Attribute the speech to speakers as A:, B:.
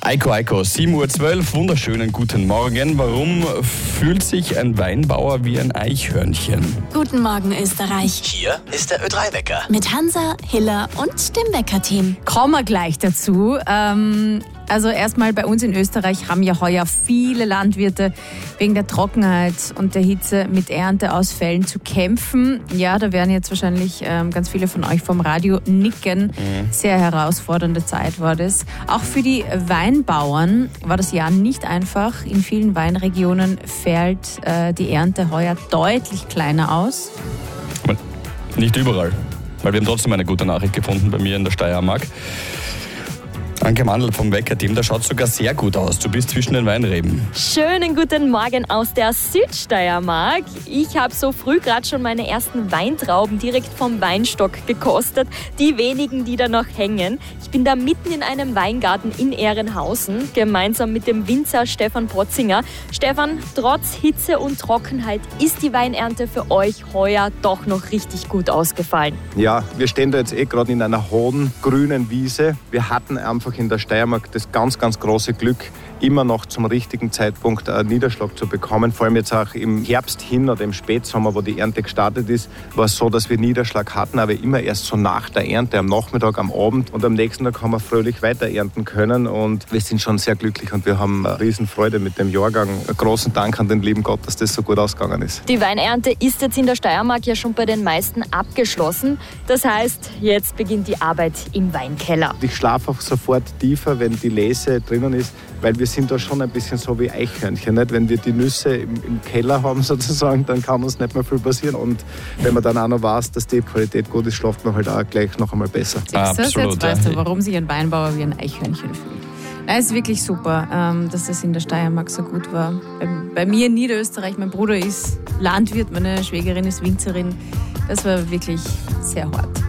A: Eiko, 7:12 Uhr, wunderschönen guten Morgen. Warum fühlt sich ein Weinbauer wie ein Eichhörnchen?
B: Guten Morgen, Österreich.
C: Hier ist der Ö3-Wecker.
B: Mit Hansa, Hiller und dem Weckerteam.
D: Kommen wir gleich dazu. Also erstmal bei uns in Österreich haben ja heuer viele Landwirte wegen der Trockenheit und der Hitze mit Ernteausfällen zu kämpfen. Ja, da werden jetzt wahrscheinlich ganz viele von euch vom Radio nicken. Sehr herausfordernde Zeit war das. Auch für die Weinbauern war das Jahr nicht einfach. In vielen Weinregionen fällt die Ernte heuer deutlich kleiner aus.
A: Nicht überall, weil wir haben trotzdem eine gute Nachricht gefunden bei mir in der Steiermark. Anke Mandl vom Wecker-Team, da schaut sogar sehr gut aus. Du bist zwischen den Weinreben.
E: Schönen guten Morgen aus der Südsteiermark. Ich habe so früh gerade schon meine ersten Weintrauben direkt vom Weinstock gekostet. Die wenigen, die da noch hängen. Ich bin da mitten in einem Weingarten in Ehrenhausen, gemeinsam mit dem Winzer Stefan Potzinger. Stefan, trotz Hitze und Trockenheit ist die Weinernte für euch heuer doch noch richtig gut ausgefallen.
F: Ja, wir stehen da jetzt gerade in einer hohen, grünen Wiese. Wir hatten einfach in der Steiermark das ganz, ganz große Glück, immer noch zum richtigen Zeitpunkt einen Niederschlag zu bekommen. Vor allem jetzt auch im Herbst hin oder im Spätsommer, wo die Ernte gestartet ist, war es so, dass wir Niederschlag hatten, aber immer erst so nach der Ernte, am Nachmittag, am Abend. Und am nächsten Tag haben wir fröhlich weiter ernten können. Und wir sind schon sehr glücklich und wir haben eine Riesenfreude mit dem Jahrgang. Einen großen Dank an den lieben Gott, dass das so gut ausgegangen ist.
E: Die Weinernte ist jetzt in der Steiermark ja schon bei den meisten abgeschlossen. Das heißt, jetzt beginnt die Arbeit im Weinkeller.
F: Ich schlafe auch sofort tiefer, wenn die Lese drinnen ist, weil wir sind da schon ein bisschen so wie Eichhörnchen. Nicht? Wenn wir die Nüsse im Keller haben sozusagen, dann kann uns nicht mehr viel passieren. Und wenn man dann auch noch weiß, dass die Qualität gut ist, schläft man halt auch gleich noch einmal besser.
D: Absolut, jetzt weißt du, warum sich ein Weinbauer wie ein Eichhörnchen fühlt. Es ist wirklich super, dass das in der Steiermark so gut war. Bei mir in Niederösterreich, mein Bruder ist Landwirt, meine Schwägerin ist Winzerin. Das war wirklich sehr hart.